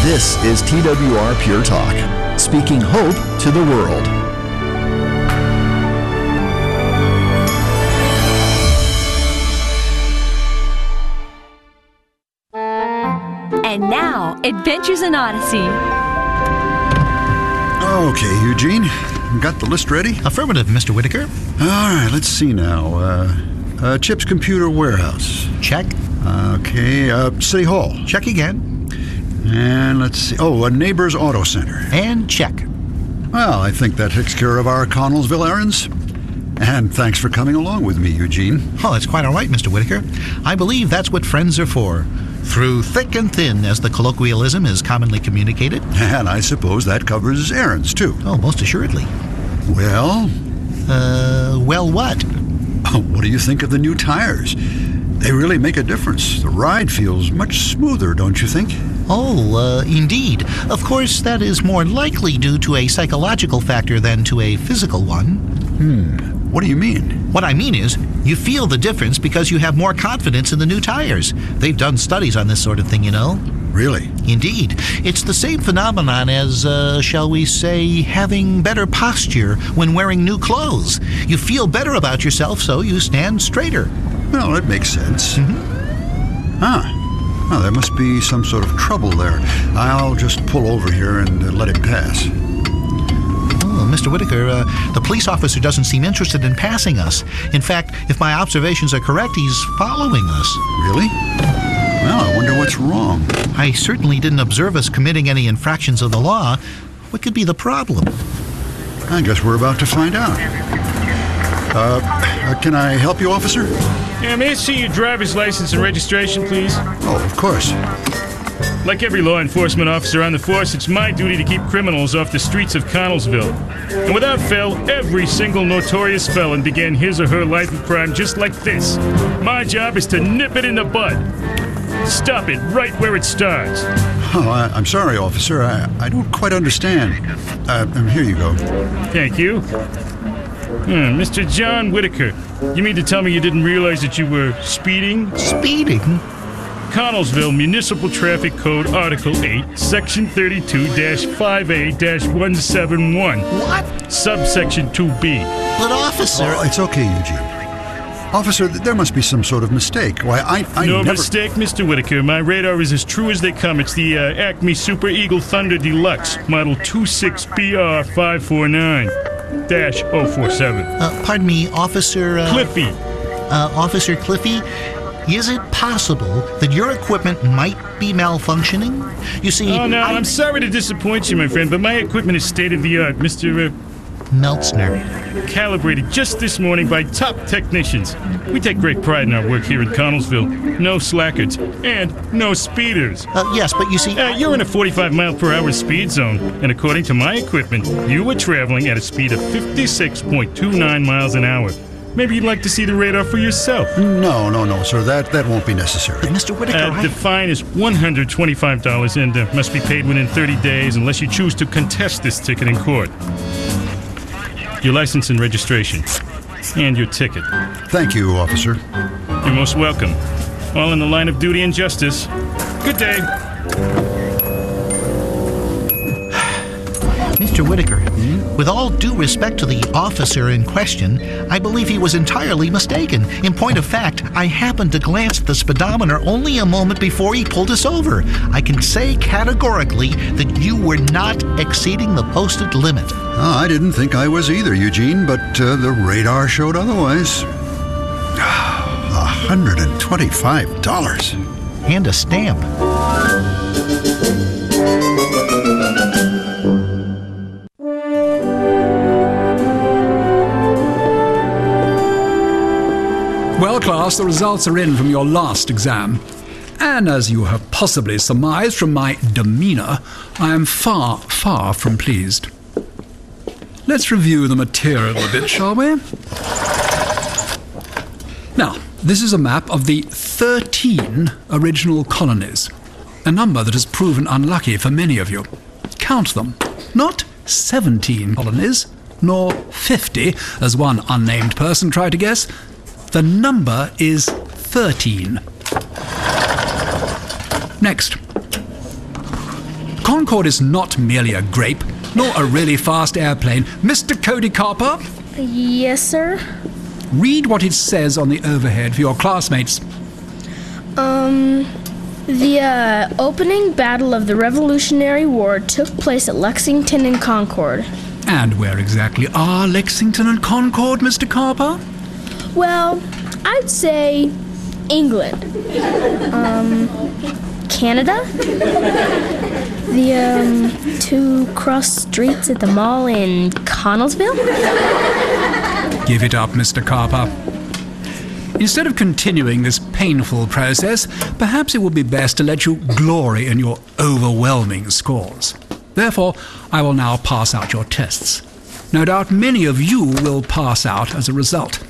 This is TWR Pure Talk, speaking hope to the world. And now, Adventures in Odyssey. Okay, Eugene. Got the list ready? Affirmative, Mr. Whitaker. All right, let's see now. Chip's Computer Warehouse. Check. Okay, City Hall. Check again. And let's see. Oh, a Neighbor's Auto Center. And check. Well, I think that takes care of our Connellsville errands. And thanks for coming along with me, Eugene. Oh, that's quite all right, Mr. Whitaker. I believe that's what friends are for. Through thick and thin, as the colloquialism is commonly communicated. And I suppose that covers errands, too. Oh, most assuredly. Well? Well what? What do you think of the new tires? They really make a difference. The ride feels much smoother, don't you think? Oh, indeed. Of course, that is more likely due to a psychological factor than to a physical one. What do you mean? What I mean is, you feel the difference because you have more confidence in the new tires. They've done studies on this sort of thing, you know. Really? Indeed. It's the same phenomenon as, shall we say, having better posture when wearing new clothes. You feel better about yourself, so you stand straighter. Well, that makes sense. Well, there must be some sort of trouble there. I'll just pull over here and let it pass. Oh, Mr. Whitaker, the police officer doesn't seem interested in passing us. In fact, if my observations are correct, he's following us. Really? Well, I wonder what's wrong. I certainly didn't observe us committing any infractions of the law. What could be the problem? I guess we're about to find out. Can I help you, officer? Yeah, may I see your driver's license and registration, please? Oh, of course. Like every law enforcement officer on the force, it's my duty to keep criminals off the streets of Connellsville. And without fail, every single notorious felon began his or her life of crime just like this. My job is to nip it in the bud. Stop it right where it starts. Oh, I'm sorry, officer. I don't quite understand. Here you go. Thank you. Mr. John Whitaker, you mean to tell me you didn't realize that you were speeding? Speeding? Connellsville Municipal Traffic Code Article 8, Section 32-5A-171. What? Subsection 2B. But, officer... Oh, it's okay, Eugene. Officer, there must be some sort of mistake. Why, I No never... mistake, Mr. Whitaker. My radar is as true as they come. It's the Acme Super Eagle Thunder Deluxe, Model 26BR549-047. Pardon me, Officer... Cliffy. Officer Cliffy, is it possible that your equipment might be malfunctioning? You see... Oh, no, I'm sorry to disappoint you, my friend, but my equipment is state-of-the-art, Mr. Meltzner. Calibrated just this morning by top technicians. We take great pride in our work here in Connellsville. No slackers and no speeders. Yes, but you see... You're in a 45-mile-per-hour speed zone, and according to my equipment, you were traveling at a speed of 56.29 miles an hour. Maybe you'd like to see the radar for yourself. No, sir. That won't be necessary. But Mr. Whitaker, The fine is $125 and must be paid within 30 days unless you choose to contest this ticket in court. Your license and registration. And your ticket. Thank you, officer. You're most welcome. All in the line of duty and justice. Good day. Mr. Whitaker, with all due respect to the officer in question, I believe he was entirely mistaken. In point of fact, I happened to glance at the speedometer only a moment before he pulled us over. I can say categorically that you were not exceeding the posted limit. Oh, I didn't think I was either, Eugene, but the radar showed otherwise. $125. And a stamp. Well, class, the results are in from your last exam. And as you have possibly surmised from my demeanour, I am far, far from pleased. Let's review the material a bit, shall we? Now, this is a map of the 13 original colonies, a number that has proven unlucky for many of you. Count them. Not 17 colonies, nor 50, as one unnamed person tried to guess. The number is 13. Next. Concorde is not merely a grape, nor a really fast airplane. Mr. Cody Carper, Yes, sir? read what it says on the overhead for your classmates. The opening battle of the Revolutionary War took place at Lexington and Concord. And where exactly are Lexington and Concord, Mr. Carper? Well, I'd say England. Canada? The, 2 cross streets at the mall in Connellsville? Give it up, Mr. Carper. Instead of continuing this painful process, perhaps it would be best to let you glory in your overwhelming scores. Therefore, I will now pass out your tests. No doubt many of you will pass out as a result.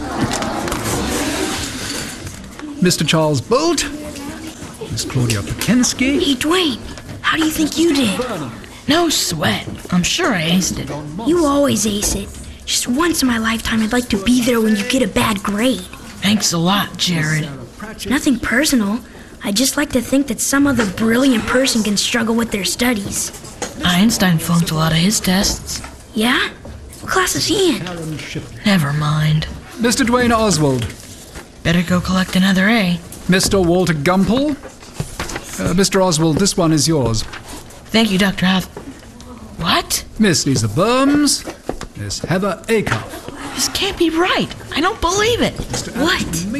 Mr. Charles Bolt, Miss Claudia Pekinski. Hey, Dwayne, how do you think you did? No sweat. I'm sure I aced it. You always ace it. Just once in my lifetime, I'd like to be there when you get a bad grade. Thanks a lot, Jared. Nothing personal. I'd just like to think that some other brilliant person can struggle with their studies. Einstein flunked a lot of his tests. Yeah? What class is he in? Never mind. Mr. Dwayne Oswald. Better go collect another A. Mr. Walter Gumpel. Mr. Oswald, this one is yours. Thank you, Dr. Hath. What? Miss Lisa Burns. Miss Heather Acuff. This can't be right. I don't believe it. What?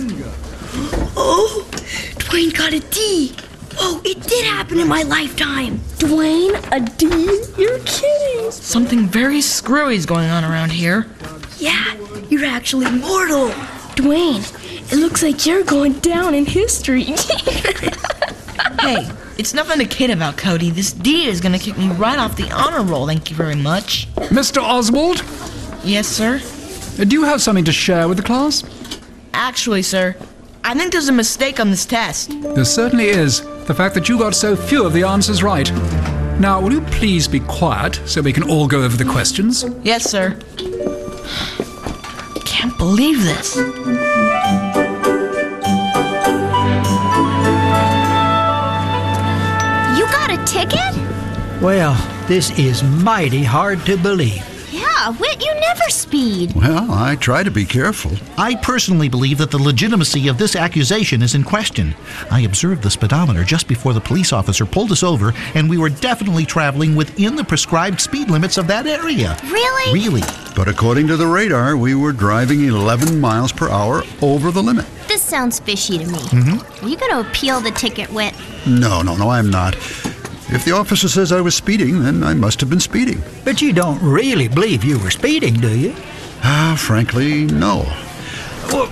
Oh, Dwayne got a D. Oh, it did happen in my lifetime. Dwayne, a D? You're kidding. Something very screwy's going on around here. Yeah, you're actually mortal. Dwayne, it looks like you're going down in history. Hey, it's nothing to kid about, Cody. This D is gonna kick me right off the honor roll, thank you very much. Mr. Oswald, Yes, sir? do you have something to share with the class? Actually, sir, I think there's a mistake on this test. There certainly is. The fact that you got so few of the answers right. Now, will you please be quiet so we can all go over the questions? Yes, sir. Can't believe this. You got a ticket? Well, this is mighty hard to believe. Yeah, Whit, you never speed. Well, I try to be careful. I personally believe that the legitimacy of this accusation is in question. I observed the speedometer just before the police officer pulled us over, and we were definitely traveling within the prescribed speed limits of that area. Really? Really. But according to the radar, we were driving 11 miles per hour over the limit. This sounds fishy to me. Are you going to appeal the ticket, Whit? No, I'm not. If the officer says I was speeding, then I must have been speeding. But you don't really believe you were speeding, do you? Frankly, no. Well,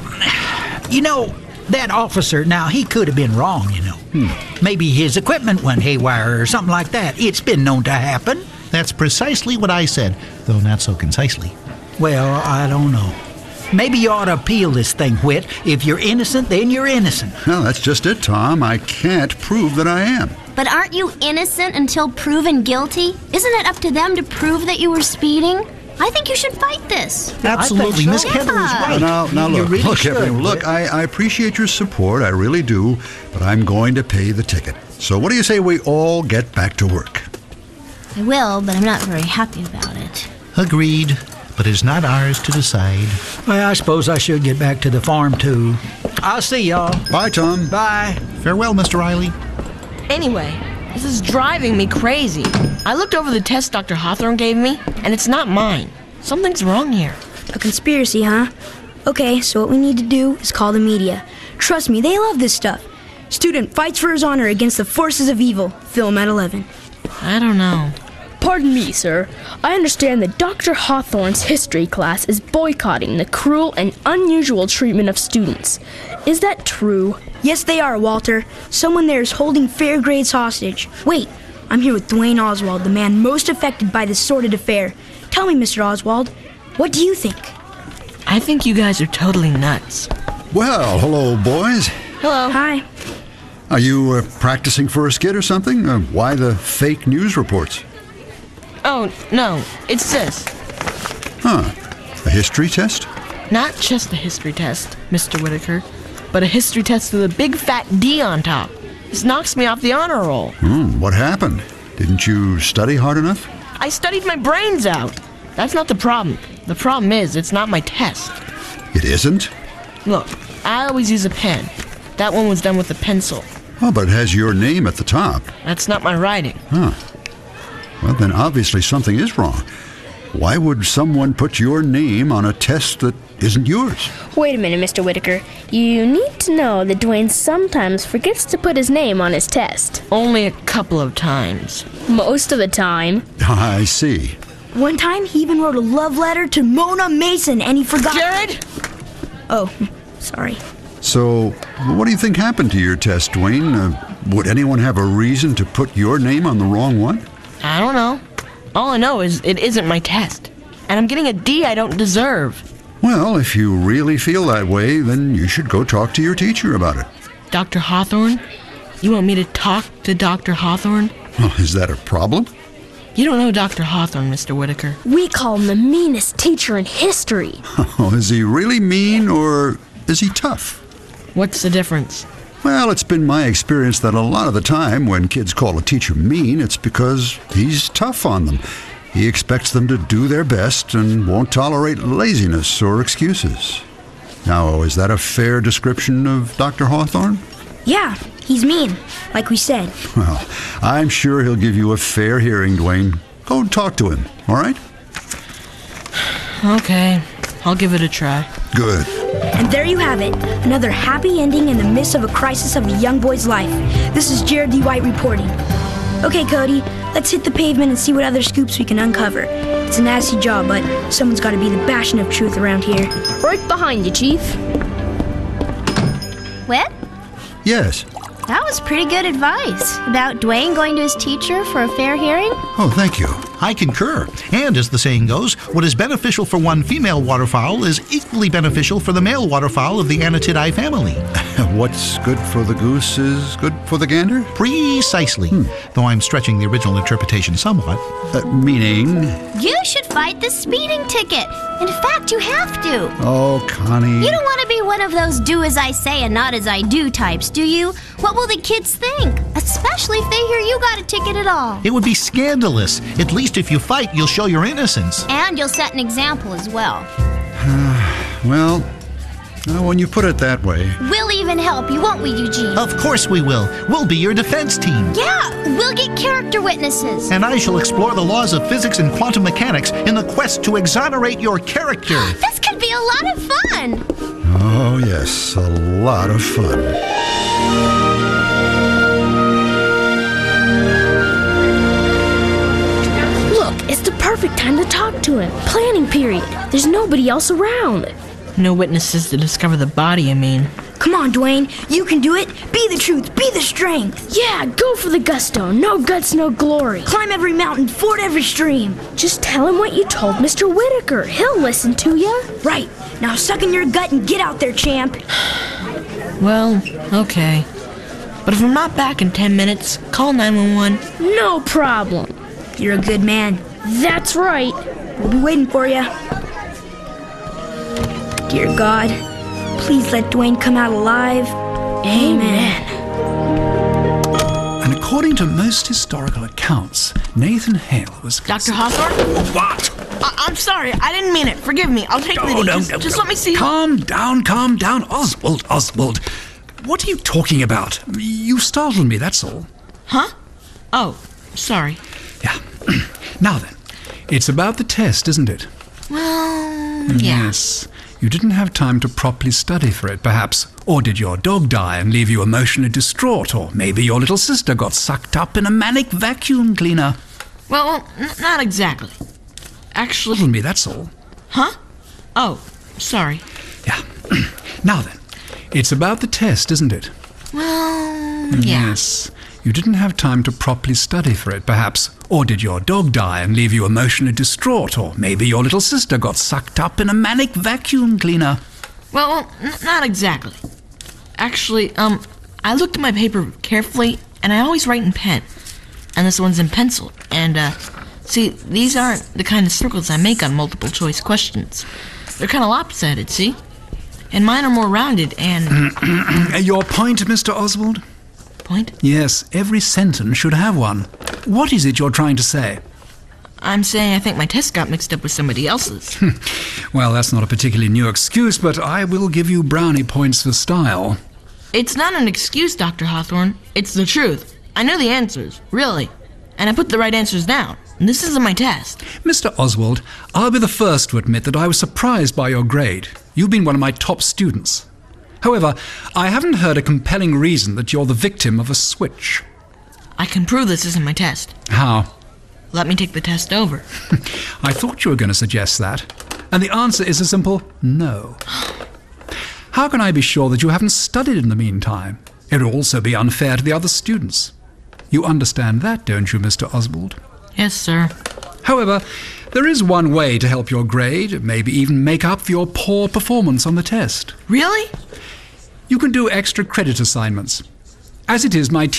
you know, that officer, now, he could have been wrong, you know. Maybe his equipment went haywire or something like that. It's been known to happen. That's precisely what I said, though not so concisely. Well, I don't know. Maybe you ought to appeal this thing, Whit. If you're innocent, then you're innocent. Well, that's just it, Tom. I can't prove that I am. But aren't you innocent until proven guilty? Isn't it up to them to prove that you were speeding? I think you should fight this. Absolutely, Miss Keller is right. Now, You look, really should, everyone, look, Whit. I appreciate your support, I really do, but I'm going to pay the ticket. So what do you say we all get back to work? I will, but I'm not very happy about it. Agreed, but it's not ours to decide. Well, I suppose I should get back to the farm, too. I'll see y'all. Bye, Tom. Bye. Farewell, Mr. Riley. Anyway, this is driving me crazy. I looked over the test Dr. Hawthorne gave me, and it's not mine. Something's wrong here. A conspiracy, huh? Okay, so what we need to do is call the media. Trust me, they love this stuff. Student fights for his honor against the forces of evil. Film at 11. I don't know. Pardon me, sir. I understand that Dr. Hawthorne's history class is boycotting the cruel and unusual treatment of students. Is that true? Yes, they are, Walter. Someone there is holding fair grades hostage. Wait, I'm here with Dwayne Oswald, the man most affected by this sordid affair. Tell me, Mr. Oswald, what do you think? I think you guys are totally nuts. Well, hello, boys. Hello. Hi. Are you practicing for a skit or something? Why the fake news reports? Oh, no, it's this. Huh. A history test? Not just a history test, Mr. Whitaker, but a history test with a big fat D on top. This knocks me off the honor roll. What happened? Didn't you study hard enough? I studied my brains out. That's not the problem. The problem is, it's not my test. It isn't? Look, I always use a pen. That one was done with a pencil. Oh, but it has your name at the top. That's not my writing. Huh. Well, then obviously something is wrong. Why would someone put your name on a test that isn't yours? Wait a minute, Mr. Whitaker. You need to know that Dwayne sometimes forgets to put his name on his test. Only a couple of times. Most of the time. I see. One time, he even wrote a love letter to Mona Mason, and he forgot... Jared! Oh, sorry. So, what do you think happened to your test, Dwayne? Would anyone have a reason to put your name on the wrong one? I don't know. All I know is it isn't my test. And I'm getting a D I don't deserve. Well, if you really feel that way, then you should go talk to your teacher about it. Dr. Hawthorne? You want me to talk to Dr. Hawthorne? Well, is that a problem? You don't know Dr. Hawthorne, Mr. Whitaker. We call him the meanest teacher in history. Oh, is he really mean or is he tough? What's the difference? Well, it's been my experience that a lot of the time when kids call a teacher mean, it's because he's tough on them. He expects them to do their best and won't tolerate laziness or excuses. Now, is that a fair description of Dr. Hawthorne? Yeah, he's mean, like we said. Well, I'm sure he'll give you a fair hearing, Dwayne. Go talk to him, all right? Okay, I'll give it a try. Good. And there you have it, another happy ending in the midst of a crisis of a young boy's life. This is Jared D. White reporting. Okay, Cody, let's hit the pavement and see what other scoops we can uncover. It's a nasty job, but someone's got to be the bastion of truth around here. Right behind you, Chief. Whit? Yes. That was pretty good advice about Dwayne going to his teacher for a fair hearing. Oh, thank you. I concur. And as the saying goes, what is beneficial for one female waterfowl is equally beneficial for the male waterfowl of the Anatidae family. What's good for the goose is good for the gander? Precisely. Though I'm stretching the original interpretation somewhat. Meaning? You should fight this speeding ticket. In fact, you have to. Oh, Connie. You don't want to be one of those do as I say and not as I do types, do you? What will the kids think? Especially if they hear you got a ticket at all. It would be scandalous. At least if you fight, you'll show your innocence. And you'll set an example as well. Well, when you put it that way. We'll even help you, won't we, Eugene? Of course we will. We'll be your defense team. Yeah, we'll get character witnesses. And I shall explore the laws of physics and quantum mechanics in the quest to exonerate your character. This could be a lot of fun. Oh, yes, a lot of fun. It's the perfect time to talk to him. Planning period. There's nobody else around. No witnesses to discover the body, I mean. Come on, Dwayne. You can do it. Be the truth. Be the strength. Yeah, go for the gusto. No guts, no glory. Climb every mountain. Ford every stream. Just tell him what you told Mr. Whitaker. He'll listen to you. Right. Now suck in your gut and get out there, champ. Well, okay. But if I'm not back in 10 minutes, call 911. No problem. You're a good man. That's right. We'll be waiting for you. Dear God, please let Dwayne come out alive. Amen. And according to most historical accounts, Nathan Hale was... Dr. Hawthorne? What? I'm sorry. I didn't mean it. Forgive me. I'll take the D. Just let me see. Calm down. Oswald. What are you talking about? You startled me, that's all. Huh? Oh, sorry. Yeah. Now then, it's about the test, isn't it? Well, yeah. Yes. You didn't have time to properly study for it, perhaps. Or did your dog die and leave you emotionally distraught? Or maybe your little sister got sucked up in a manic vacuum cleaner. Well, not exactly. Actually... Startled me, that's all. Huh? Oh, sorry. Yeah. Now then, it's about the test, isn't it? Well, yeah. Yes. You didn't have time to properly study for it, perhaps. Or did your dog die and leave you emotionally distraught? Or maybe your little sister got sucked up in a manic vacuum cleaner. Well, not exactly. Actually, I looked at my paper carefully, and I always write in pen. And this one's in pencil. And, see, these aren't the kind of circles I make on multiple choice questions. They're kind of lopsided, see? And mine are more rounded and... Your point, Mr. Oswald? Point? Yes, every sentence should have one. What is it you're trying to say? I'm saying I think my test got mixed up with somebody else's. Well, that's not a particularly new excuse, but I will give you brownie points for style. It's not an excuse, Dr. Hawthorne. It's the truth. I know the answers, really. And I put the right answers down. And this isn't my test. Mr. Oswald, I'll be the first to admit that I was surprised by your grade. You've been one of my top students. However, I haven't heard a compelling reason that you're the victim of a switch. I can prove this isn't my test. How? Let me take the test over. I thought you were going to suggest that. And the answer is a simple no. How can I be sure that you haven't studied in the meantime? It would also be unfair to the other students. You understand that, don't you, Mr. Oswald? Yes, sir. However, there is one way to help your grade, maybe even make up for your poor performance on the test. Really? You can do extra credit assignments. As it is, my